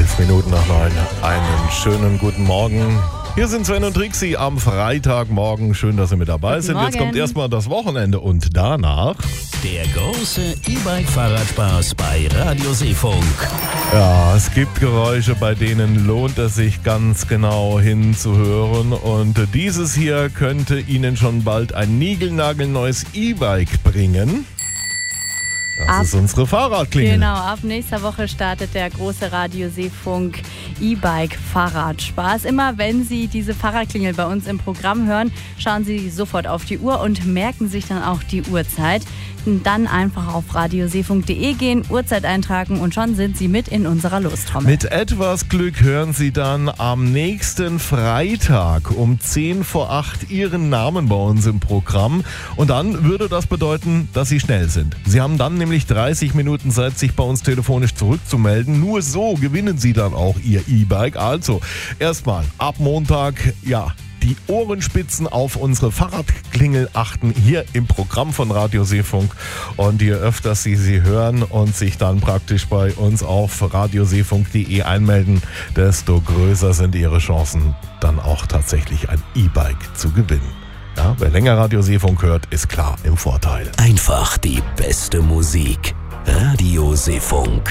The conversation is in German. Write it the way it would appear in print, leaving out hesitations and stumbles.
11 Minuten nach 9. Einen schönen guten Morgen. Hier sind Sven und Trixi am Freitagmorgen. Schön, dass Sie mit dabei sind. Jetzt kommt erstmal das Wochenende und danach der große E-Bike-Fahrradspaß bei Radio Seefunk. Ja, es gibt Geräusche, bei denen lohnt es sich ganz genau hinzuhören. Und dieses hier könnte Ihnen schon bald ein niegelnagelneues E-Bike bringen. Das ist unsere Fahrradklingel. Genau, ab nächster Woche startet der große Radio Seefunk E-Bike-Fahrradspaß. Immer wenn Sie diese Fahrradklingel bei uns im Programm hören, schauen Sie sofort auf die Uhr und merken sich dann auch die Uhrzeit. Dann einfach auf radioseefunk.de gehen, Uhrzeit eintragen und schon sind Sie mit in unserer Lostrommel. Mit etwas Glück hören Sie dann am nächsten Freitag um 7:50 Ihren Namen bei uns im Programm. Und dann würde das bedeuten, dass Sie schnell sind. Sie haben dann nämlich 30 Minuten Zeit, sich bei uns telefonisch zurückzumelden. Nur so gewinnen Sie dann auch Ihr E-Bike. Also erstmal ab Montag, die Ohrenspitzen auf unsere Fahrradklingel achten, hier im Programm von Radio Seefunk. Und je öfter Sie sie hören und sich dann praktisch bei uns auf radioseefunk.de einmelden, desto größer sind Ihre Chancen, dann auch tatsächlich ein E-Bike zu gewinnen. Ja, wer länger Radio Seefunk hört, ist klar im Vorteil. Einfach die beste Musik. Radio Seefunk.